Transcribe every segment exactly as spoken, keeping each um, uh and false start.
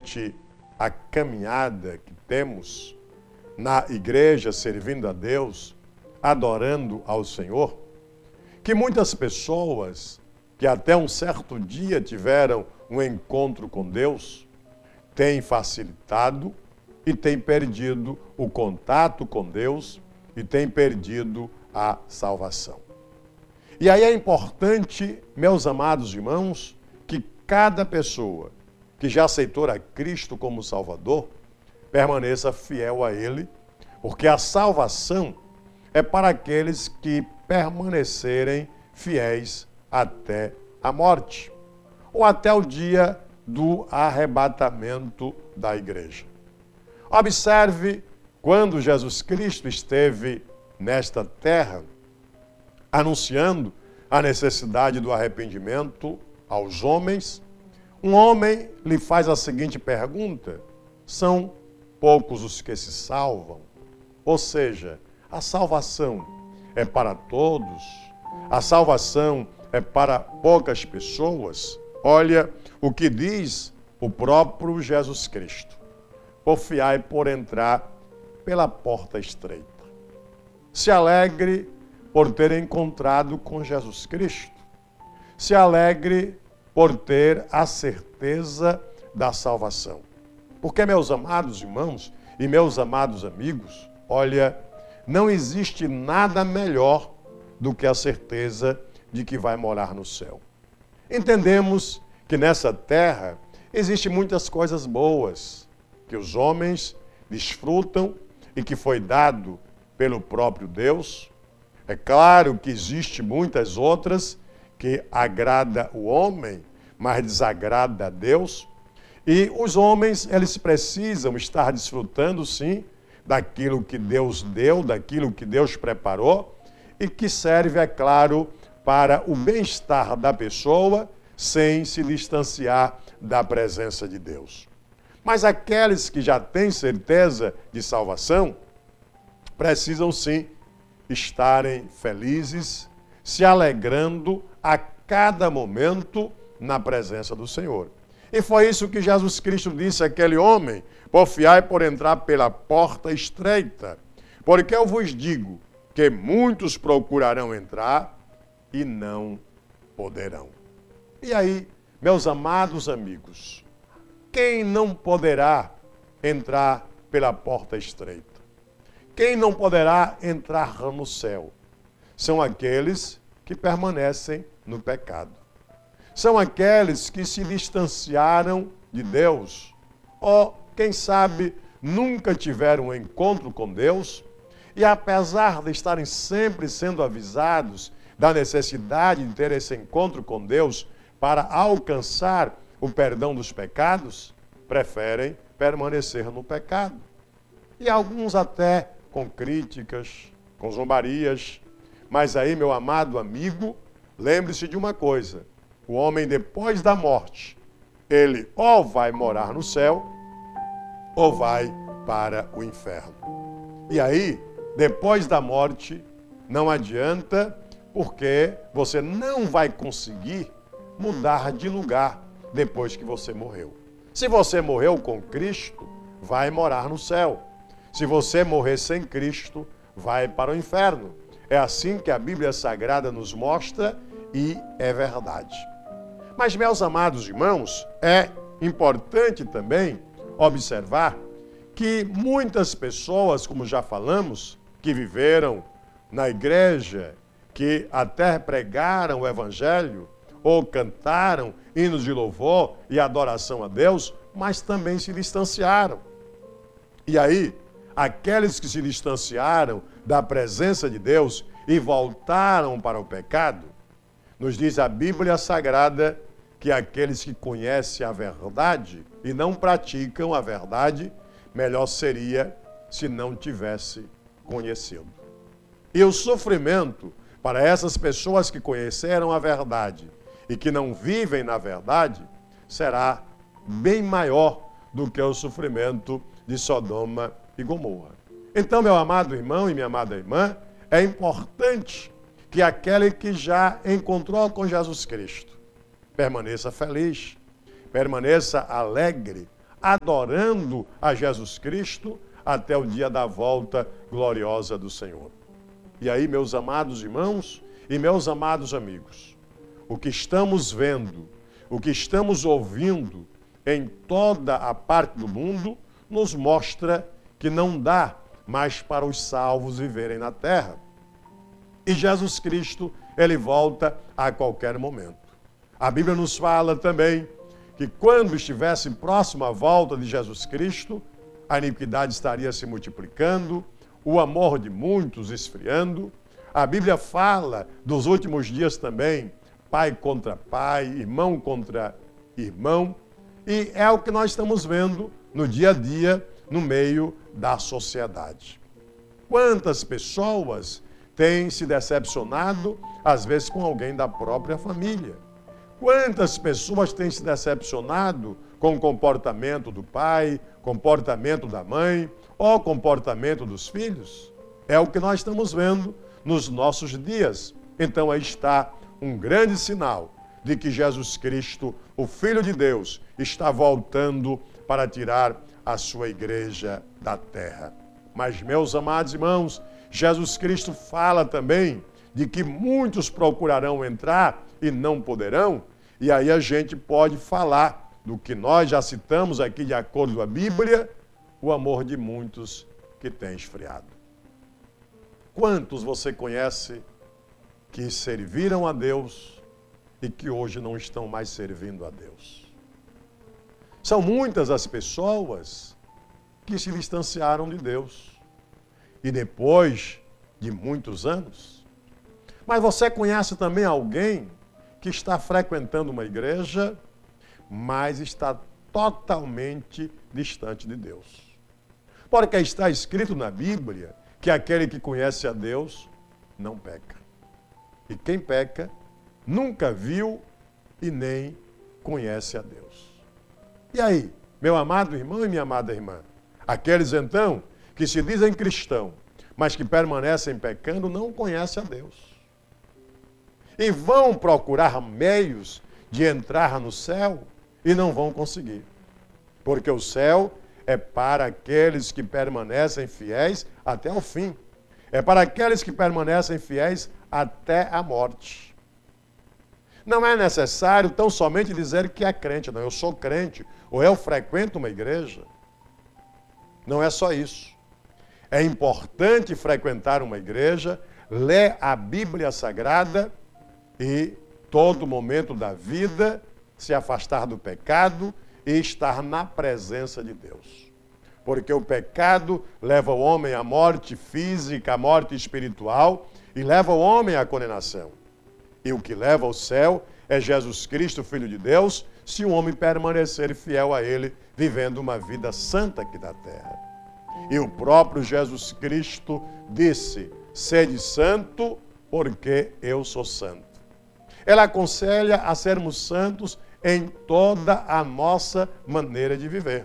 durante a caminhada que temos na igreja, servindo a Deus, adorando ao Senhor, que muitas pessoas que até um certo dia tiveram um encontro com Deus, têm facilitado e têm perdido o contato com Deus e têm perdido a salvação. E aí é importante, meus amados irmãos, que cada pessoa que já aceitou a Cristo como Salvador, permaneça fiel a Ele, porque a salvação é para aqueles que permanecerem fiéis até a morte, ou até o dia do arrebatamento da igreja. Observe, quando Jesus Cristo esteve nesta terra, anunciando a necessidade do arrependimento aos homens, um homem lhe faz a seguinte pergunta: são poucos os que se salvam? Ou seja, a salvação é para todos? A salvação é para poucas pessoas? Olha o que diz o próprio Jesus Cristo: porfiai por entrar pela porta estreita. Se alegre por ter encontrado com Jesus Cristo. Se alegre por ter a certeza da salvação. Porque, meus amados irmãos e meus amados amigos, olha, não existe nada melhor do que a certeza de que vai morar no céu. Entendemos que nessa terra existem muitas coisas boas que os homens desfrutam e que foi dado pelo próprio Deus. É claro que existem muitas outras que agrada o homem, mas desagrada a Deus. E os homens, eles precisam estar desfrutando, sim, daquilo que Deus deu, daquilo que Deus preparou, e que serve, é claro, para o bem-estar da pessoa, sem se distanciar da presença de Deus. Mas aqueles que já têm certeza de salvação, precisam, sim, estarem felizes, se alegrando a cada momento na presença do Senhor. E foi isso que Jesus Cristo disse àquele homem: porfiai por entrar pela porta estreita, porque eu vos digo que muitos procurarão entrar e não poderão. E aí, meus amados amigos, quem não poderá entrar pela porta estreita? Quem não poderá entrar no céu? São aqueles que permanecem no pecado. São aqueles que se distanciaram de Deus, ou, quem sabe, nunca tiveram um encontro com Deus, e apesar de estarem sempre sendo avisados da necessidade de ter esse encontro com Deus para alcançar o perdão dos pecados, preferem permanecer no pecado. E alguns até com críticas, com zombarias. Mas aí, meu amado amigo, lembre-se de uma coisa: o homem, depois da morte, ele ou vai morar no céu, ou vai para o inferno. E aí, depois da morte, não adianta, porque você não vai conseguir mudar de lugar depois que você morreu. Se você morreu com Cristo, vai morar no céu. Se você morrer sem Cristo, vai para o inferno. É assim que a Bíblia Sagrada nos mostra e é verdade. Mas, meus amados irmãos, é importante também observar que muitas pessoas, como já falamos, que viveram na igreja, que até pregaram o Evangelho, ou cantaram hinos de louvor e adoração a Deus, mas também se distanciaram. E aí, aqueles que se distanciaram da presença de Deus e voltaram para o pecado, nos diz a Bíblia Sagrada que aqueles que conhecem a verdade e não praticam a verdade, melhor seria se não tivesse conhecido. E o sofrimento para essas pessoas que conheceram a verdade e que não vivem na verdade, será bem maior do que o sofrimento de Sodoma e Gomorra. Então, meu amado irmão e minha amada irmã, é importante que aquele que já encontrou com Jesus Cristo permaneça feliz, permaneça alegre adorando a Jesus Cristo até o dia da volta gloriosa do Senhor. E aí, meus amados irmãos e meus amados amigos, o que estamos vendo, o que estamos ouvindo em toda a parte do mundo, nos mostra que não dá mais para os salvos viverem na terra. E Jesus Cristo, ele volta a qualquer momento. A Bíblia nos fala também que quando estivesse próximo à volta de Jesus Cristo, a iniquidade estaria se multiplicando, o amor de muitos esfriando. A Bíblia fala dos últimos dias também, pai contra pai, irmão contra irmão, e é o que nós estamos vendo no dia a dia, no meio da sociedade. Quantas pessoas têm se decepcionado, às vezes com alguém da própria família? Quantas pessoas têm se decepcionado com o comportamento do pai, comportamento da mãe, ou comportamento dos filhos? É o que nós estamos vendo nos nossos dias. Então aí está um grande sinal de que Jesus Cristo, o Filho de Deus, está voltando para tirar a sua igreja da terra. Mas, meus amados irmãos, Jesus Cristo fala também de que muitos procurarão entrar e não poderão, e aí a gente pode falar do que nós já citamos aqui de acordo com a Bíblia, o amor de muitos que tem esfriado. Quantos você conhece que serviram a Deus e que hoje não estão mais servindo a Deus? São muitas as pessoas que se distanciaram de Deus e depois de muitos anos. Mas você conhece também alguém que está frequentando uma igreja, mas está totalmente distante de Deus? Porque está escrito na Bíblia que aquele que conhece a Deus não peca. E quem peca nunca viu e nem conhece a Deus. E aí, meu amado irmão e minha amada irmã, aqueles então que se dizem cristão, mas que permanecem pecando, não conhecem a Deus. E vão procurar meios de entrar no céu e não vão conseguir. Porque o céu é para aqueles que permanecem fiéis até o fim. É para aqueles que permanecem fiéis até a morte. Não é necessário tão somente dizer que é crente. Não, eu sou crente, ou eu frequento uma igreja. Não é só isso. É importante frequentar uma igreja, ler a Bíblia Sagrada e, todo momento da vida, se afastar do pecado e estar na presença de Deus. Porque o pecado leva o homem à morte física, à morte espiritual e leva o homem à condenação. E o que leva ao céu é Jesus Cristo, Filho de Deus, se o homem permanecer fiel a Ele, vivendo uma vida santa aqui da terra. E o próprio Jesus Cristo disse: sede santo, porque eu sou santo. Ele aconselha a sermos santos em toda a nossa maneira de viver.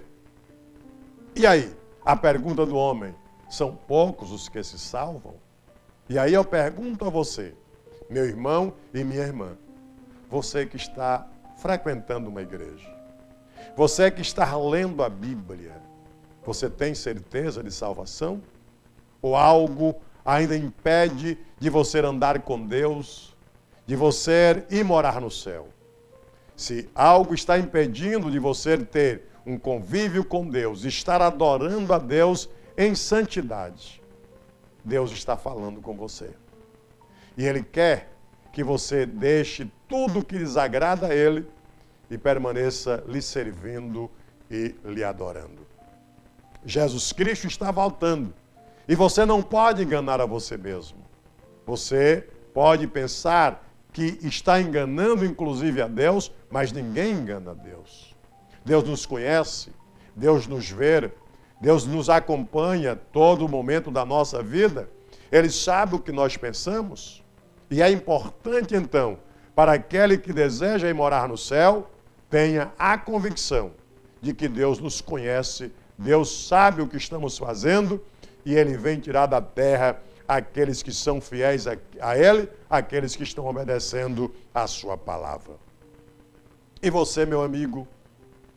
E aí, a pergunta do homem: são poucos os que se salvam? E aí eu pergunto a você, meu irmão e minha irmã, você que está frequentando uma igreja, você que está lendo a Bíblia, você tem certeza de salvação? Ou algo ainda impede de você andar com Deus, de você ir morar no céu? Se algo está impedindo de você ter um convívio com Deus, estar adorando a Deus em santidade, Deus está falando com você. E Ele quer que você deixe tudo que desagrada a Ele e permaneça lhe servindo e lhe adorando. Jesus Cristo está voltando. E você não pode enganar a você mesmo. Você pode pensar que está enganando inclusive a Deus, mas ninguém engana a Deus. Deus nos conhece, Deus nos vê, Deus nos acompanha todo momento da nossa vida. Ele sabe o que nós pensamos. E é importante, então, para aquele que deseja ir morar no céu, tenha a convicção de que Deus nos conhece, Deus sabe o que estamos fazendo e Ele vem tirar da terra aqueles que são fiéis a, a Ele, aqueles que estão obedecendo a sua palavra. E você, meu amigo,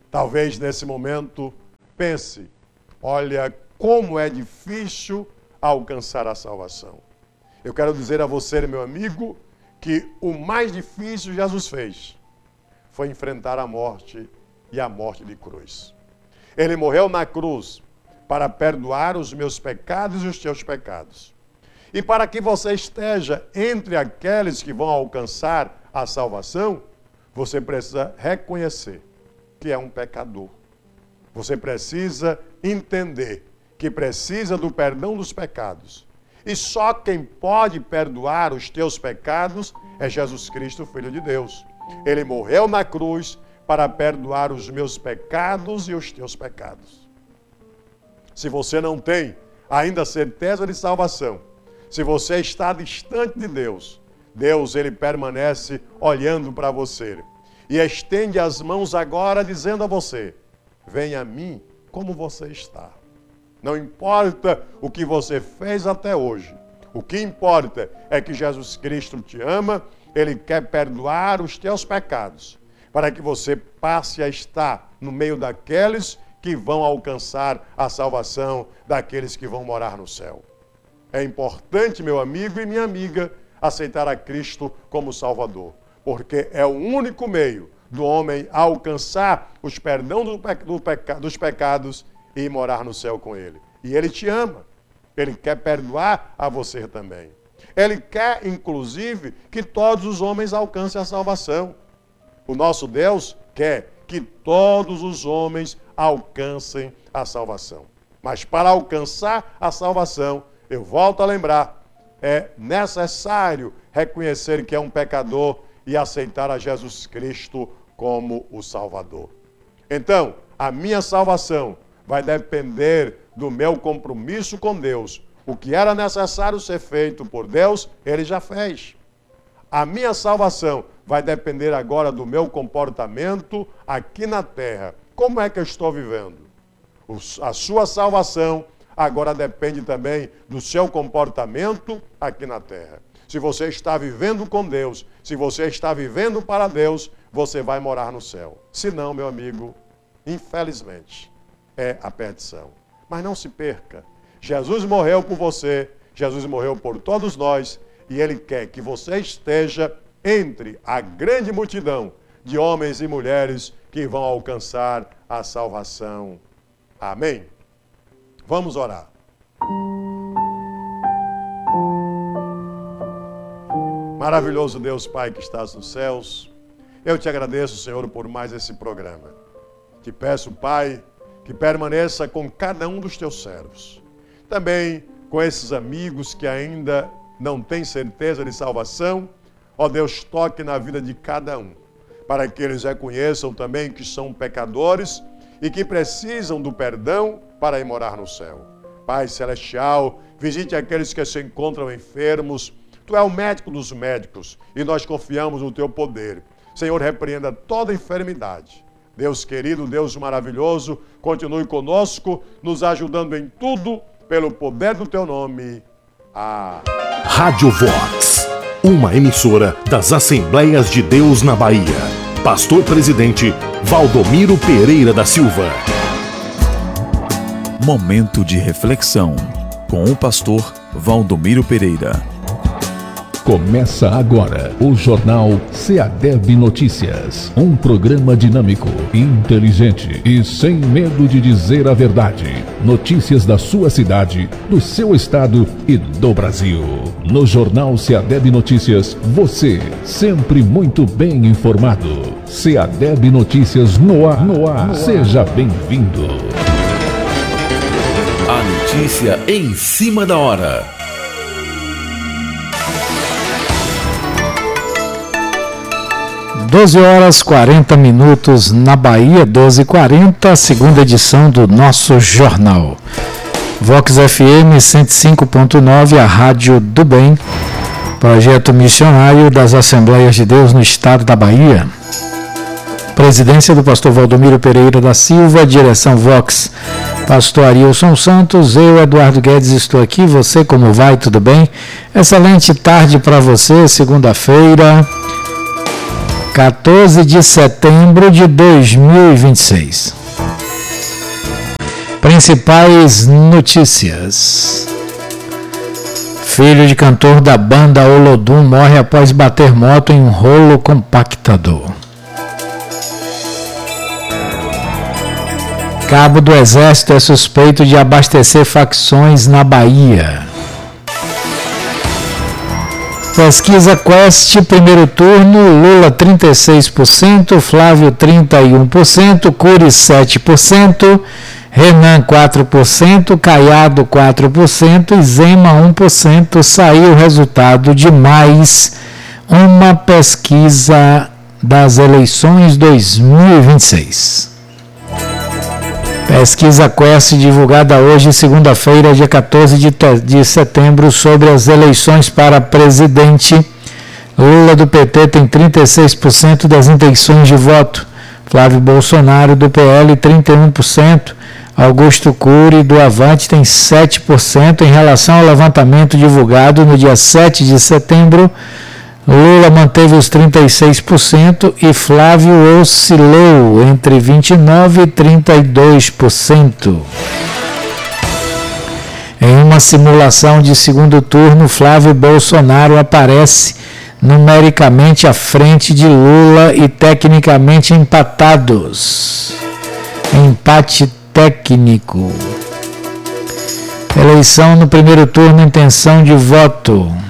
Talvez nesse momento pense, olha como é difícil alcançar a salvação. Eu quero dizer a você, meu amigo, que o mais difícil Jesus fez foi enfrentar a morte e a morte de cruz. Ele morreu na cruz para perdoar os meus pecados e os teus pecados. E para que você esteja entre aqueles que vão alcançar a salvação, você precisa reconhecer que é um pecador. Você precisa entender que precisa do perdão dos pecados. E só quem pode perdoar os teus pecados é Jesus Cristo, Filho de Deus. Ele morreu na cruz para perdoar os meus pecados e os teus pecados. Se você não tem ainda certeza de salvação, se você está distante de Deus, Deus, ele permanece olhando para você e estende as mãos agora dizendo a você, venha a mim como você está. Não importa o que você fez até hoje. O que importa é que Jesus Cristo te ama, ele quer perdoar os teus pecados, para que você passe a estar no meio daqueles que vão alcançar a salvação, daqueles que vão morar no céu. É importante, meu amigo e minha amiga, aceitar a Cristo como Salvador, porque é o único meio do homem alcançar os perdão do pe- do peca- dos pecados e morar no céu com ele. E ele te ama. Ele quer perdoar a você também. Ele quer, inclusive, que todos os homens alcancem a salvação. O nosso Deus quer que todos os homens alcancem a salvação. Mas para alcançar a salvação, eu volto a lembrar, é necessário reconhecer que é um pecador e aceitar a Jesus Cristo como o Salvador. Então, a minha salvação vai depender do meu compromisso com Deus. O que era necessário ser feito por Deus, ele já fez. A minha salvação vai depender agora do meu comportamento aqui na terra. Como é que eu estou vivendo? A sua salvação agora depende também do seu comportamento aqui na terra. Se você está vivendo com Deus, se você está vivendo para Deus, você vai morar no céu. Se não, meu amigo, infelizmente, é a perdição. Mas não se perca. Jesus morreu por você, Jesus morreu por todos nós, e Ele quer que você esteja entre a grande multidão de homens e mulheres que vão alcançar a salvação. Amém? Vamos orar. Maravilhoso Deus Pai que estás nos céus, eu te agradeço, Senhor, por mais esse programa. Te peço, Pai, que permaneça com cada um dos teus servos. Também com esses amigos que ainda não têm certeza de salvação. Ó Deus, toque na vida de cada um, para que eles reconheçam também que são pecadores e que precisam do perdão para ir morar no céu. Pai Celestial, visite aqueles que se encontram enfermos. Tu é o médico dos médicos e nós confiamos no teu poder. Senhor, repreenda toda enfermidade. Deus querido, Deus maravilhoso, continue conosco, nos ajudando em tudo, pelo poder do teu nome. Amém. Rádio Vox, uma emissora das Assembleias de Deus na Bahia. Pastor Presidente, Valdomiro Pereira da Silva. Momento de reflexão, com o pastor Valdomiro Pereira. Começa agora o Jornal SEADEB Notícias. Um programa dinâmico, inteligente e sem medo de dizer a verdade. Notícias da sua cidade, do seu estado e do Brasil. No Jornal SEADEB Notícias, você sempre muito bem informado. SEADEB Notícias no ar, no ar. Seja bem-vindo. A notícia em cima da hora. doze horas e quarenta minutos na Bahia, doze e quarenta, segunda edição do nosso jornal. Vox F M cento e cinco ponto nove, a Rádio do Bem, projeto missionário das Assembleias de Deus no estado da Bahia. Presidência do pastor Valdomiro Pereira da Silva, direção Vox, pastor Arilson Santos, eu, Eduardo Guedes, estou aqui. Você, como vai? Tudo bem? Excelente tarde para você, segunda-feira. quatorze de setembro de dois mil e vinte e seis. Principais notícias. Filho de cantor da banda Olodum morre após bater moto em um rolo compactador. Cabo do Exército é suspeito de abastecer facções na Bahia. Pesquisa Quest, primeiro turno, Lula trinta e seis por cento, Flávio trinta e um por cento, Cury sete por cento, Renan quatro por cento, Caiado quatro por cento e Zema um por cento. Saiu o resultado de mais uma pesquisa das eleições dois mil e vinte e seis. Pesquisa Quest divulgada hoje, segunda-feira, dia quatorze de setembro, sobre as eleições para presidente. Lula do P T tem trinta e seis por cento das intenções de voto. Flávio Bolsonaro do P L trinta e um por cento. Augusto Cury do Avante tem sete por cento. Em relação ao levantamento divulgado no dia sete de setembro, Lula manteve os trinta e seis por cento e Flávio oscilou entre vinte e nove por cento e trinta e dois por cento. Em uma simulação de segundo turno, Flávio Bolsonaro aparece numericamente à frente de Lula e tecnicamente empatados. Empate técnico. Eleição no primeiro turno, intenção de voto.